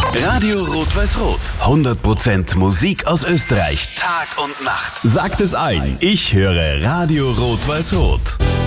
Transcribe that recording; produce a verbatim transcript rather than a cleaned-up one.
Radio Rot-Weiß-Rot. hundert Prozent Musik aus Österreich. Tag und Nacht. Sagt es ein. Ich höre Radio Rot-Weiß-Rot.